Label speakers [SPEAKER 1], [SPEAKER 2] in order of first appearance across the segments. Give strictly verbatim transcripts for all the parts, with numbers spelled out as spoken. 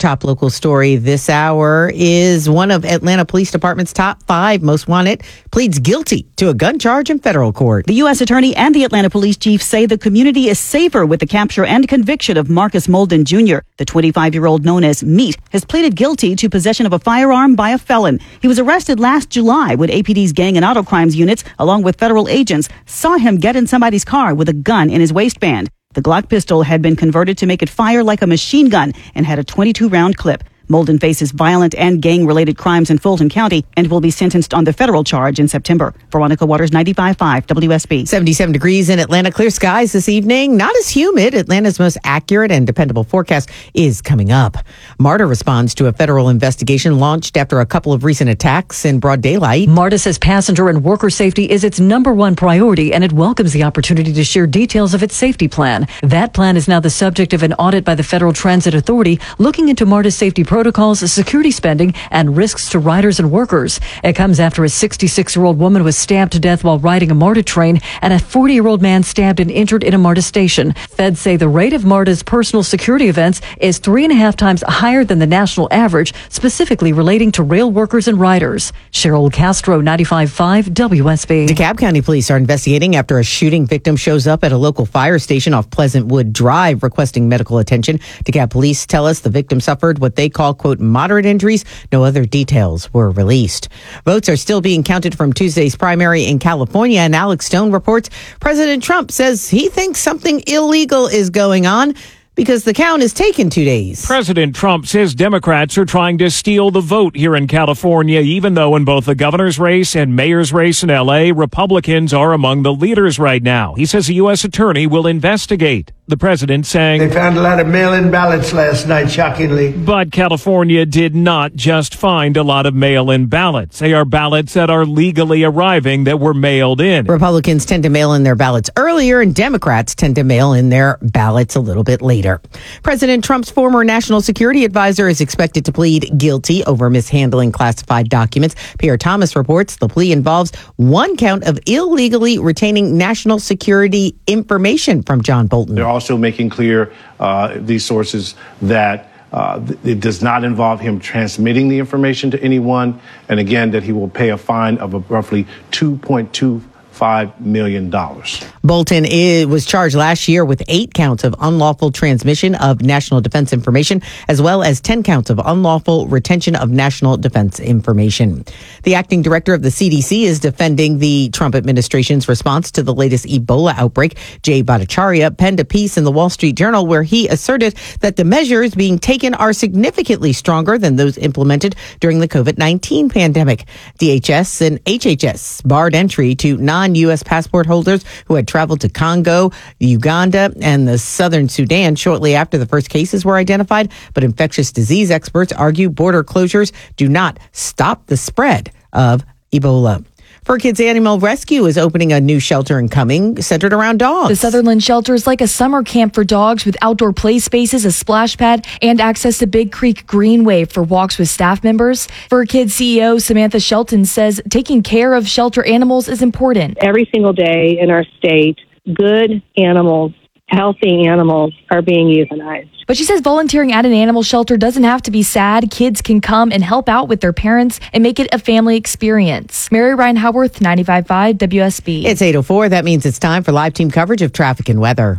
[SPEAKER 1] top local story this hour is one of Atlanta Police Department's top five most wanted pleads guilty to a gun charge in federal court.
[SPEAKER 2] The U S Attorney and the Atlanta Police Chief say the community is safer with the capture and conviction of Marcus Molden Junior The twenty-five-year-old known as Meat has pleaded guilty to possession of a firearm by a felon. He was arrested last July when A P D's gang and auto crimes units, along with federal agents, saw him get in somebody's car with a gun in his waistband. The Glock pistol had been converted to make it fire like a machine gun and had a twenty-two round clip. Molden faces violent and gang-related crimes in Fulton County and will be sentenced on the federal charge in September. Veronica Waters, ninety-five point five W S B.
[SPEAKER 1] seventy-seven degrees in Atlanta. Clear skies this evening. Not as humid. Atlanta's most accurate and dependable forecast is coming up. MARTA responds to a federal investigation launched after a couple of recent attacks in broad daylight.
[SPEAKER 3] MARTA says passenger and worker safety is its number one priority, and it welcomes the opportunity to share details of its safety plan. That plan is now the subject of an audit by the Federal Transit Authority, looking into MARTA's safety protocols, security spending, and risks to riders and workers. It comes after a sixty-six-year-old woman was stabbed to death while riding a MARTA train and a forty-year-old man stabbed and injured in a MARTA station. Feds say the rate of MARTA's personal security events is three and a half times higher than the national average, specifically relating to rail workers and riders. Cheryl Castro, ninety-five point five W S B.
[SPEAKER 1] DeKalb County Police are investigating after a shooting victim shows up at a local fire station off Pleasantwood Drive requesting medical attention. DeKalb Police tell us the victim suffered what they call, quote, moderate injuries. No other details were released. Votes are still being counted from Tuesday's primary in California, and Alex Stone reports President Trump says he thinks something illegal is going on because the count is taking two days.
[SPEAKER 4] President Trump says Democrats are trying to steal the vote here in California, even though in both the governor's race and mayor's race in L A, Republicans are among the leaders right now. He says the U S attorney will investigate. The president saying
[SPEAKER 5] they found a lot of mail-in ballots last night, shockingly.
[SPEAKER 4] But California did not just find a lot of mail-in ballots. They are ballots that are legally arriving that were mailed in.
[SPEAKER 1] Republicans tend to mail in their ballots earlier, and Democrats tend to mail in their ballots a little bit later. President Trump's former national security advisor is expected to plead guilty over mishandling classified documents. Pierre Thomas reports the plea involves one count of illegally retaining national security information from John Bolton.
[SPEAKER 6] They're also making clear, uh, these sources, that uh, it does not involve him transmitting the information to anyone. And again, that he will pay a fine of a roughly two point two five million dollars.
[SPEAKER 1] Bolton is, was charged last year with eight counts of unlawful transmission of national defense information, as well as ten counts of unlawful retention of national defense information. The acting director of the C D C is defending the Trump administration's response to the latest Ebola outbreak. Jay Bhattacharya penned a piece in the Wall Street Journal where he asserted that the measures being taken are significantly stronger than those implemented during the COVID nineteen pandemic. D H S and H H S barred entry to non U S passport holders who had traveled to Congo, Uganda, and the southern Sudan shortly after the first cases were identified. But infectious disease experts argue border closures do not stop the spread of Ebola. Fur Kids Animal Rescue is opening a new shelter in Cumming centered around dogs.
[SPEAKER 7] The Sutherland shelter is like a summer camp for dogs with outdoor play spaces, a splash pad, and access to Big Creek Greenway for walks with staff members. Fur Kids C E O Samantha Shelton says taking care of shelter animals is important.
[SPEAKER 8] Every single day in our state, good animals, healthy animals are being euthanized.
[SPEAKER 7] But she says volunteering at an animal shelter doesn't have to be sad. Kids can come and help out with their parents and make it a family experience. Mary Ryan Howarth, ninety-five point five W S B.
[SPEAKER 1] It's eight oh four. That means it's time for live team coverage of traffic and weather.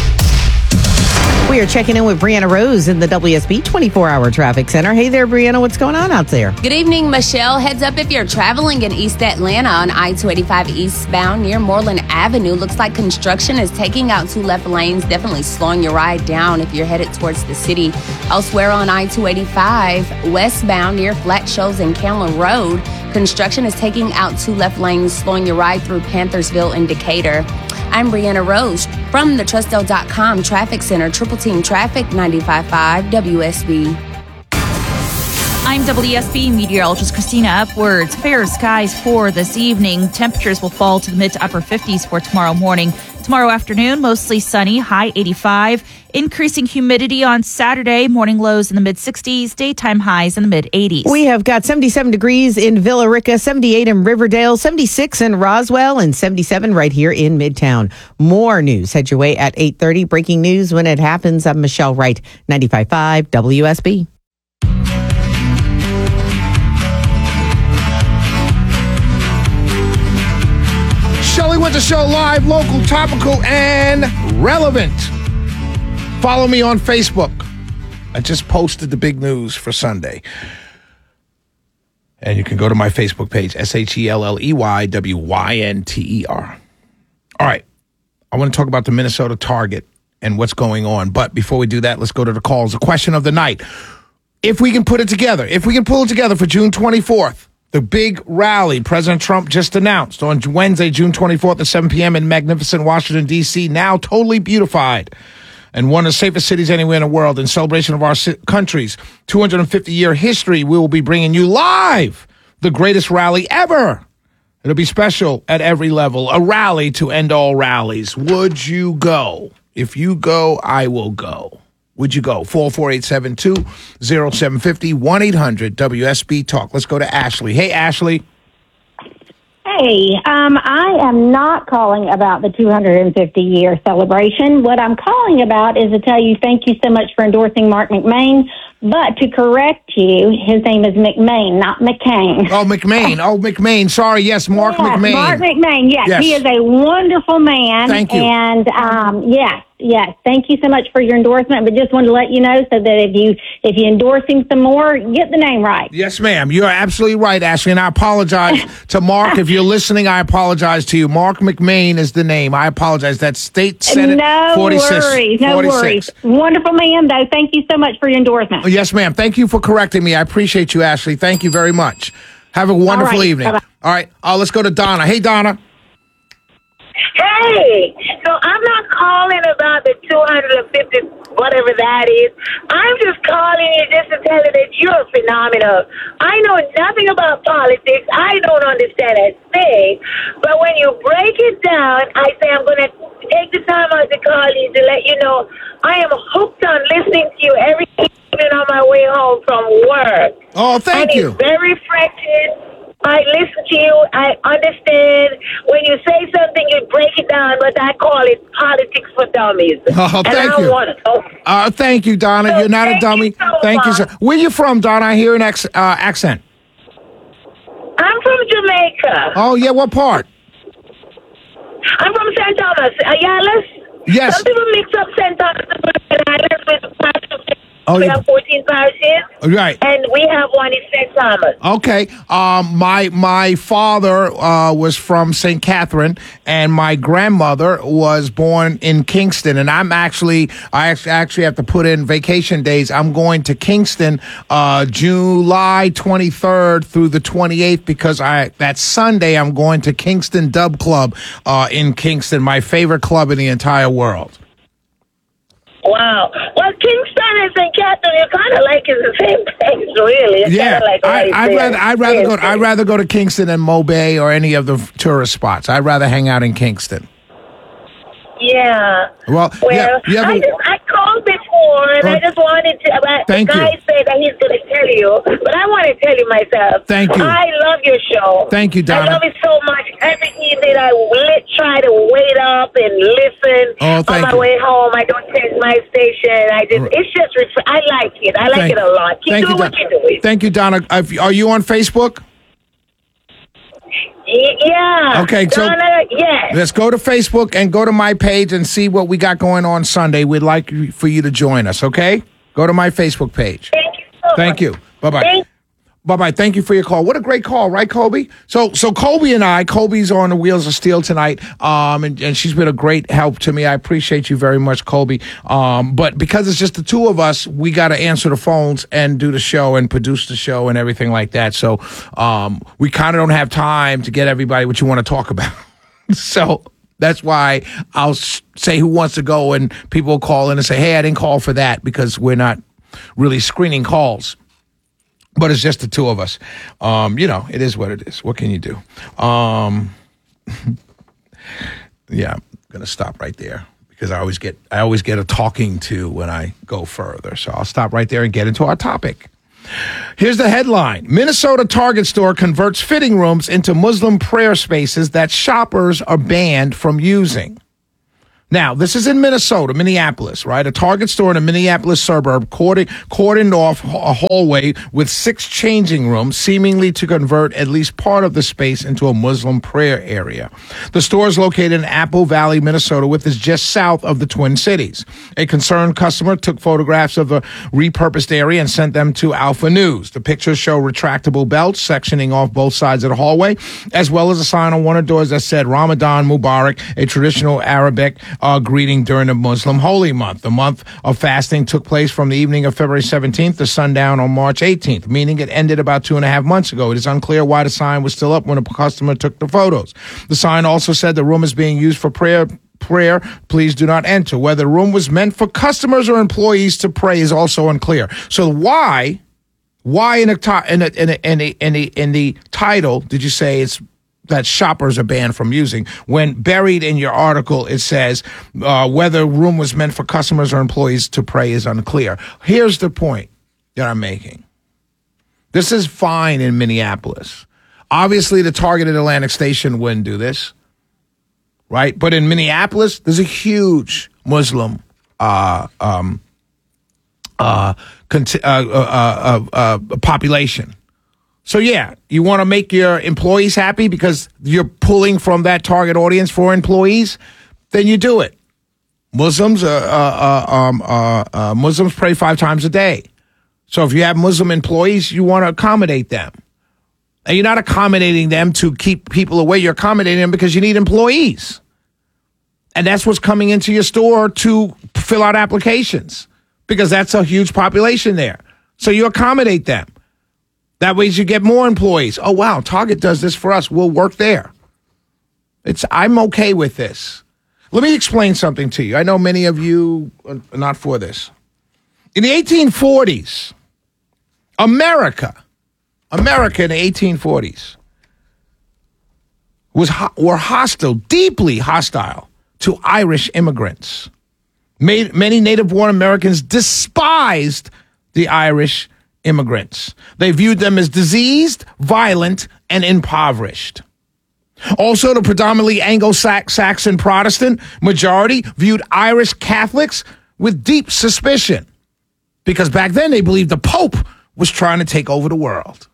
[SPEAKER 1] We are checking in with Brianna Rose in the W S B twenty-four hour Traffic Center. Hey there, Brianna. What's going on out there?
[SPEAKER 9] Good evening, Michelle. Heads up if you're traveling in East Atlanta on I two eighty-five eastbound near Moreland Avenue. Looks like construction is taking out two left lanes, definitely slowing your ride down if you're headed towards the city. Elsewhere on I two eighty-five westbound near Flat Shoals and Candler Road, construction is taking out two left lanes, slowing your ride through Panthersville and Decatur. I'm Brianna Rose from the Trustdale dot com Traffic Center. Triple Team Traffic, ninety-five point five W S B.
[SPEAKER 10] I'm W S B meteorologist Christina Upwards. Fair skies for this evening. Temperatures will fall to the mid to upper fifties for tomorrow morning. Tomorrow afternoon, mostly sunny, high eighty-five. Increasing humidity on Saturday, morning lows in the mid sixties, daytime highs in the mid eighties.
[SPEAKER 1] We have got seventy-seven degrees in Villa Rica, seventy-eight in Riverdale, seventy-six in Roswell, and seventy-seven right here in Midtown. More news head your way at eight thirty. Breaking news when it happens. I'm Michelle Wright, ninety-five point five W S B.
[SPEAKER 11] Shelley Winter Show, live, local, topical, and relevant. Follow me on Facebook. I just posted the big news for Sunday. And you can go to my Facebook page, S H E L L E Y W Y N T E R. All right. I want to talk about the Minnesota Target and what's going on. But before we do that, let's go to the calls. The question of the night. If we can put it together, if we can pull it together for June twenty-fourth, the big rally President Trump just announced on Wednesday, June twenty-fourth at seven p.m. in magnificent Washington, D C, now totally beautified and one of the safest cities anywhere in the world. In celebration of our country's two hundred fifty year history, we will be bringing you live the greatest rally ever. It'll be special at every level, a rally to end all rallies. Would you go? If you go, I will go. Would you go? four four eight seven two oh seven five oh, one eight hundred W S B Talk. Let's go to Ashley. Hey, Ashley.
[SPEAKER 12] Hey, um, I am not calling about the two hundred fifty year celebration. What I'm calling about is to tell you thank you so much for endorsing Mark McMain. But to correct you, his name is McMain, not McCain.
[SPEAKER 11] Oh, McMain. Oh, McMain. Sorry. Yes, Mark
[SPEAKER 12] yes,
[SPEAKER 11] McMain.
[SPEAKER 12] Mark McMain. Yes,
[SPEAKER 11] yes,
[SPEAKER 12] he is a wonderful man.
[SPEAKER 11] Thank you.
[SPEAKER 12] And um, yes, yes, thank you so much for your endorsement. But just wanted to let you know so that if you if you endorse him some more, get the name right.
[SPEAKER 11] Yes, ma'am. You're absolutely right, Ashley. And I apologize to Mark. If you're listening, I apologize to you. Mark McMain is the name. I apologize. That's State Senate
[SPEAKER 12] no
[SPEAKER 11] forty-six.
[SPEAKER 12] worries. No
[SPEAKER 11] forty-six.
[SPEAKER 12] worries. Wonderful man, though. Thank you so much for your endorsement.
[SPEAKER 11] Yes, ma'am. Thank you for correcting me. I appreciate you, Ashley. Thank you very much. Have a wonderful
[SPEAKER 12] All right.
[SPEAKER 11] evening.
[SPEAKER 12] Bye-bye.
[SPEAKER 11] All right. Uh, let's go to Donna. Hey, Donna.
[SPEAKER 13] Hey, so I'm not calling about the two hundred fifty, whatever that is. I'm just calling you just to tell you that you're phenomenal. I know nothing about politics. I don't understand a thing. But when you break it down, I say I'm going to take the time out to call you to let you know I am hooked on listening to you every evening on my way home from work.
[SPEAKER 11] Oh, thank
[SPEAKER 13] and
[SPEAKER 11] you.
[SPEAKER 13] It's very refreshing. I listen to you. I understand. When you say something, you break it down, but I call it politics for dummies.
[SPEAKER 11] Oh,
[SPEAKER 13] and
[SPEAKER 11] thank
[SPEAKER 13] I
[SPEAKER 11] you.
[SPEAKER 13] Want to
[SPEAKER 11] Uh, thank you, Donna.
[SPEAKER 13] So
[SPEAKER 11] You're not a
[SPEAKER 13] thank
[SPEAKER 11] dummy.
[SPEAKER 13] you so
[SPEAKER 11] Thank you,
[SPEAKER 13] much.
[SPEAKER 11] sir. Where you from, Donna? I hear an ex- uh, accent.
[SPEAKER 13] I'm from Jamaica.
[SPEAKER 11] Oh, yeah. What part?
[SPEAKER 13] I'm from Saint Thomas. Ayala?
[SPEAKER 11] Yes.
[SPEAKER 13] Some people mix up Saint Thomas and Ayala with Pastor.
[SPEAKER 11] Oh,
[SPEAKER 13] we
[SPEAKER 11] yeah.
[SPEAKER 13] have fourteen parishes.
[SPEAKER 11] Right.
[SPEAKER 13] And we have one in Saint Thomas.
[SPEAKER 11] Okay. Um, my my father uh, was from Saint Catherine, and my grandmother was born in Kingston. And I'm actually I actually actually have to put in vacation days. I'm going to Kingston uh, July twenty-third through the twenty-eighth because I that Sunday I'm going to Kingston Dub Club uh, in Kingston, my favorite club in the entire world.
[SPEAKER 13] Wow. Well, Kingston and Saint Catherine, you're kind of like it's the same place, really. It's
[SPEAKER 11] Yeah,
[SPEAKER 13] kind of like
[SPEAKER 11] I,
[SPEAKER 13] right
[SPEAKER 11] I'd
[SPEAKER 13] there.
[SPEAKER 11] rather I'd rather go
[SPEAKER 13] Yes,
[SPEAKER 11] I'd rather go to Kingston than Mo Bay or any of the f- tourist spots. I'd rather hang out in Kingston.
[SPEAKER 13] Yeah.
[SPEAKER 11] Well,
[SPEAKER 13] Well,
[SPEAKER 11] yeah, you have
[SPEAKER 13] I
[SPEAKER 11] a-
[SPEAKER 13] just I called before and
[SPEAKER 11] Oh,
[SPEAKER 13] I just wanted to. About,
[SPEAKER 11] thank
[SPEAKER 13] the guy
[SPEAKER 11] you.
[SPEAKER 13] said that he's going to tell you, but I want to tell you myself.
[SPEAKER 11] Thank you.
[SPEAKER 13] I love your show.
[SPEAKER 11] Thank you, Donna.
[SPEAKER 13] I love it so much. Every evening I lit, try to wait up and listen
[SPEAKER 11] Oh,
[SPEAKER 13] on
[SPEAKER 11] thank
[SPEAKER 13] my
[SPEAKER 11] you.
[SPEAKER 13] way home. I don't change my station. I just it's just ref- I like it. I like
[SPEAKER 11] Thank-
[SPEAKER 13] it a lot. Keep
[SPEAKER 11] thank
[SPEAKER 13] doing
[SPEAKER 11] you,
[SPEAKER 13] what
[SPEAKER 11] Don-
[SPEAKER 13] you're doing.
[SPEAKER 11] Thank you, Donna. If- Are you on Facebook?
[SPEAKER 13] Y- Yeah.
[SPEAKER 11] Okay, so
[SPEAKER 13] Donna, yes.
[SPEAKER 11] let's go to Facebook and go to my page and see what we got going on Sunday. We'd like you- for you to join us, okay? Go to my Facebook page.
[SPEAKER 13] Thank you so
[SPEAKER 11] Thank
[SPEAKER 13] much.
[SPEAKER 11] you. Bye-bye.
[SPEAKER 13] Thank-
[SPEAKER 11] Bye-bye. Thank you for your call. What a great call, right, Colby? So so Colby and I, Colby's on the Wheels of Steel tonight, um, and, and she's been a great help to me. I appreciate you very much, Colby. Um, but because it's just the two of us, we got to answer the phones and do the show and produce the show and everything like that. So um, we kind of don't have time to get everybody what you want to talk about. So that's why I'll s- say who wants to go, and people will call in and say, hey, I didn't call for that because we're not really screening calls. But it's just the two of us. Um, you know, it is what it is. What can you do? Um, yeah, I'm gonna stop right there because I always get I always get a talking to when I go further. So I'll stop right there and get into our topic. Here's the headline. Minnesota Target store converts fitting rooms into Muslim prayer spaces that shoppers are banned from using. Now, this is in Minnesota, Minneapolis, right? A Target store in a Minneapolis suburb cordoned, cordoned off a hallway with six changing rooms, seemingly to convert at least part of the space into a Muslim prayer area. The store is located in Apple Valley, Minnesota, which is just south of the Twin Cities. A concerned customer took photographs of the repurposed area and sent them to Alpha News. The pictures show retractable belts sectioning off both sides of the hallway, as well as a sign on one of the doors that said Ramadan Mubarak, a traditional Arabic Uh, greeting during the Muslim holy month. The month of fasting took place from the evening of February seventeenth to sundown on March eighteenth, meaning it ended about two and a half months ago. It is unclear why the sign was still up when a customer took the photos. The sign also said the room is being used for prayer. Prayer, please do not enter. Whether the room was meant for customers or employees to pray is also unclear. So why, why in the in the, in the, in the, in the, in the title did you say it's that shoppers are banned from using, when buried in your article it says uh, whether room was meant for customers or employees to pray is unclear? Here's the point that I'm making. This is fine in Minneapolis. Obviously, the Target at Atlantic Station wouldn't do this, right? But in Minneapolis, there's a huge Muslim uh, um, uh, cont- uh, uh, uh, uh, population. So, yeah, you want to make your employees happy because you're pulling from that target audience for employees, then you do it. Muslims, uh, uh, uh, um, uh, uh, Muslims pray five times a day. So if you have Muslim employees, you want to accommodate them. And you're not accommodating them to keep people away. You're accommodating them because you need employees. And that's what's coming into your store to fill out applications, because that's a huge population there. So you accommodate them. That way you get more employees. Oh, wow, Target does this for us. We'll work there. It's I'm okay with this. Let me explain something to you. I know many of you are not for this. In the eighteen forties, America, America in the eighteen forties was were hostile, deeply hostile to Irish immigrants. Made, many native-born Americans despised the Irish immigrants. They viewed them as diseased, violent, and impoverished. Also, the predominantly Anglo-Saxon Protestant majority viewed Irish Catholics with deep suspicion, because back then they believed the Pope was trying to take over the world.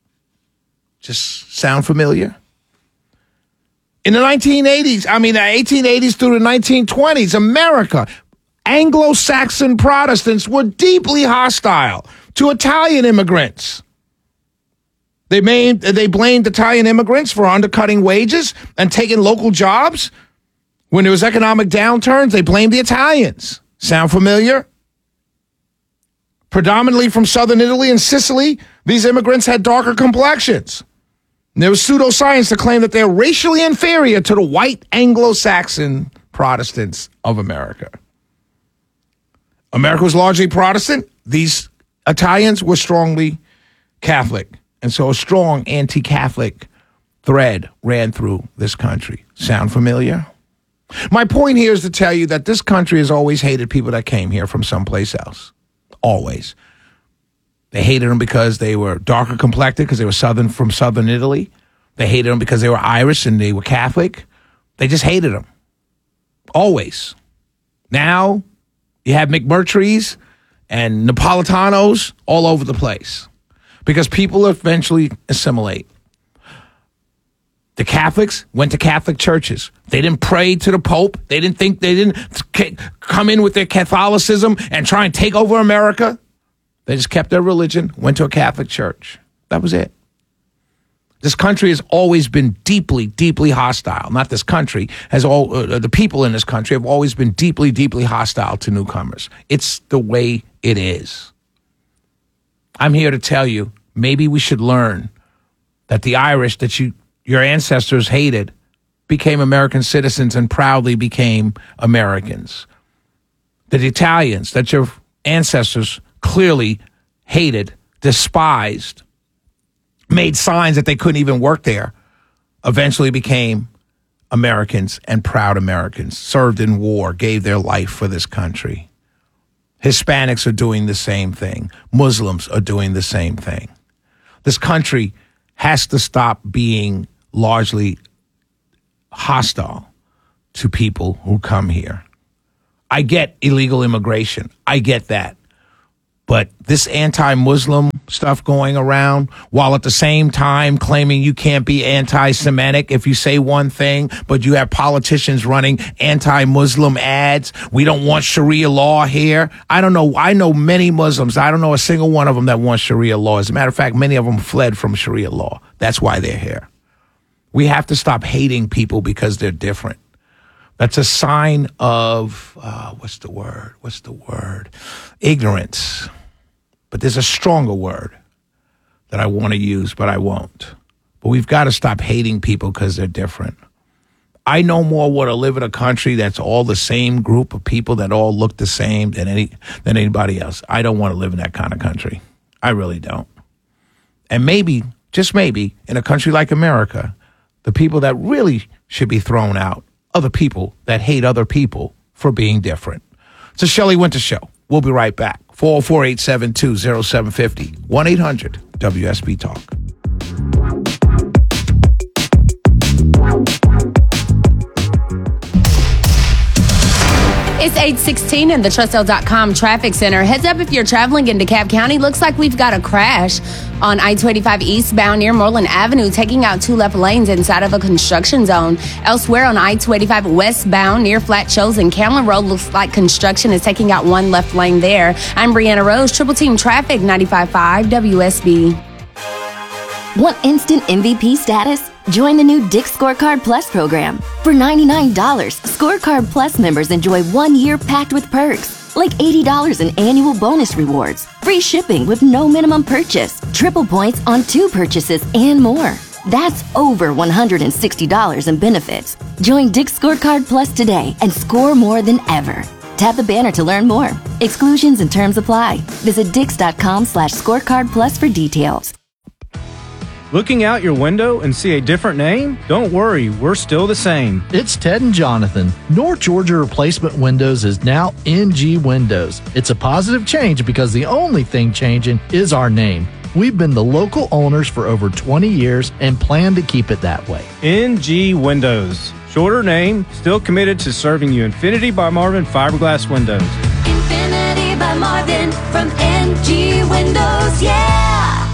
[SPEAKER 11] Just sound familiar? In the nineteen eighties, I mean the eighteen eighties through the nineteen twenties, America, Anglo-Saxon Protestants were deeply hostile to Italian immigrants. They made, they blamed Italian immigrants for undercutting wages and taking local jobs. When there was economic downturns, they blamed the Italians. Sound familiar? Predominantly from southern Italy and Sicily, these immigrants had darker complexions. And there was pseudoscience to claim that they're racially inferior to the white Anglo-Saxon Protestants of America. America was largely Protestant. These Italians were strongly Catholic. And so a strong anti-Catholic thread ran through this country. Sound familiar? My point here is to tell you that this country has always hated people that came here from someplace else. Always. They hated them because they were darker complected, because they were southern from southern Italy. They hated them because they were Irish and they were Catholic. They just hated them. Always. Now you have McMurtry's and Napolitanos all over the place, because people eventually assimilate. The Catholics went to Catholic churches. They didn't pray to the Pope. They didn't think they didn't come in with their Catholicism and try and take over America. They just kept their religion, went to a Catholic church. That was it. This country has always been deeply, deeply hostile. Not this country, has all uh, the people in this country have always been deeply, deeply hostile to newcomers. It's the way it is. I'm here to tell you, maybe we should learn that the Irish that you your ancestors hated became American citizens and proudly became Americans. The Italians that your ancestors clearly hated, despised, made signs that they couldn't even work there, eventually became Americans and proud Americans, served in war, gave their life for this country. Hispanics are doing the same thing. Muslims are doing the same thing. This country has to stop being largely hostile to people who come here. I get illegal immigration. I get that. But this anti-Muslim stuff going around, while at the same time claiming you can't be anti-Semitic if you say one thing, but you have politicians running anti-Muslim ads. We don't want Sharia law here. I don't know. I know many Muslims. I don't know a single one of them that wants Sharia law. As a matter of fact, many of them fled from Sharia law. That's why they're here. We have to stop hating people because they're different. That's a sign of, uh, what's the word? What's the word? Ignorance. But there's a stronger word that I want to use, but I won't. But we've got to stop hating people because they're different. I no more want to live in a country that's all the same group of people that all look the same than any than anybody else. I don't want to live in that kind of country. I really don't. And maybe, just maybe, in a country like America, the people that really should be thrown out are the people that hate other people for being different. It's a Shelley Winter Show. We'll be right back. four oh four, eight seven two, oh seven five oh. one eight hundred W S B Talk.
[SPEAKER 9] It's eight sixteen in the Trussell dot com traffic center. Heads up if you're traveling in DeKalb County. Looks like we've got a crash on I two eighty-five eastbound near Moreland Avenue, taking out two left lanes inside of a construction zone. Elsewhere on I two eighty-five westbound near Flat Shoals and Cameron Road, looks like construction is taking out one left lane there. I'm Brianna Rose, Triple Team Traffic, ninety-five point five W S B.
[SPEAKER 14] Want instant M V P status? Join the new Dick's Scorecard Plus program. For ninety-nine dollars, Scorecard Plus members enjoy one year packed with perks, like eighty dollars in annual bonus rewards, free shipping with no minimum purchase, triple points on two purchases, and more. That's over one hundred sixty dollars in benefits. Join Dick's Scorecard Plus today and score more than ever. Tap the banner to learn more. Exclusions and terms apply. Visit dix.com slash scorecard plus for details.
[SPEAKER 15] Looking out your window and see a different name? Don't worry, we're still the same.
[SPEAKER 16] It's Ted and Jonathan. North Georgia Replacement Windows is now N G Windows. It's a positive change because the only thing changing is our name. We've been the local owners for over twenty years and plan to keep it that way.
[SPEAKER 15] N G Windows. Shorter name, still committed to serving you Infinity by Marvin fiberglass windows.
[SPEAKER 17] Infinity by Marvin from N G Windows, yeah!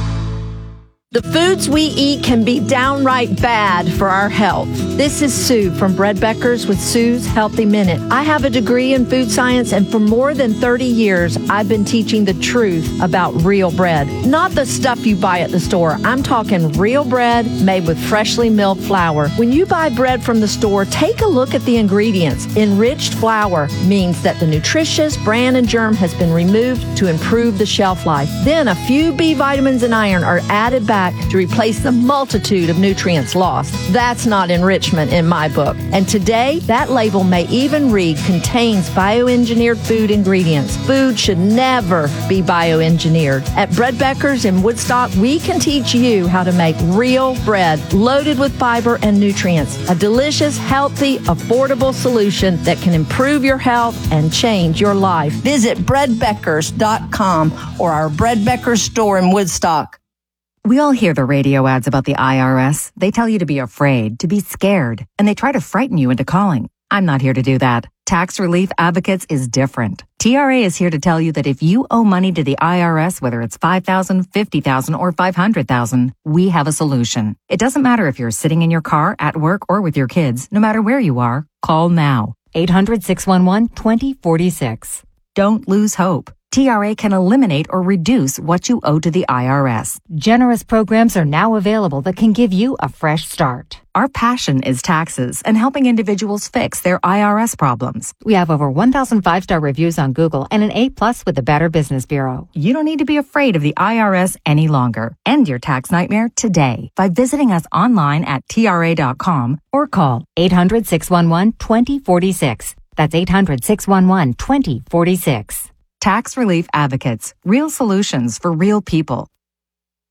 [SPEAKER 18] The foods we eat can be downright bad for our health. This is Sue from Bread Beckers with Sue's Healthy Minute. I have a degree in food science, and for more than thirty years, I've been teaching the truth about real bread. Not the stuff you buy at the store. I'm talking real bread made with freshly milled flour. When you buy bread from the store, take a look at the ingredients. Enriched flour means that the nutritious bran and germ has been removed to improve the shelf life. Then a few B vitamins and iron are added back to replace the multitude of nutrients lost. That's not enrichment in my book. And today, that label may even read contains bioengineered food ingredients. Food should never be bioengineered. At Bread Beckers in Woodstock, we can teach you how to make real bread loaded with fiber and nutrients. A delicious, healthy, affordable solution that can improve your health and change your life. Visit bread beckers dot com or our Bread Beckers store in Woodstock.
[SPEAKER 19] We all hear the radio ads about the I R S. They tell you to be afraid, to be scared, and they try to frighten you into calling. I'm not here to do that. Tax Relief Advocates is different. T R A is here to tell you that if you owe money to the I R S, whether it's five thousand dollars, fifty thousand dollars, or five hundred thousand dollars, we have a solution. It doesn't matter if you're sitting in your car, at work, or with your kids. No matter where you are, call now. eight hundred, six one one, two zero four six. Don't lose hope. T R A can eliminate or reduce what you owe to the I R S.
[SPEAKER 20] Generous programs are now available that can give you a fresh start.
[SPEAKER 19] Our passion is taxes and helping individuals fix their I R S problems.
[SPEAKER 20] We have over one thousand five-star reviews on Google and an A plus with the Better Business Bureau.
[SPEAKER 19] You don't need to be afraid of the I R S any longer. End your tax nightmare today by visiting us online at T R A dot com
[SPEAKER 20] or call eight hundred, six one one, two zero four six. That's eight hundred, six one one, two zero four six.
[SPEAKER 19] Tax Relief Advocates. Real solutions for real people.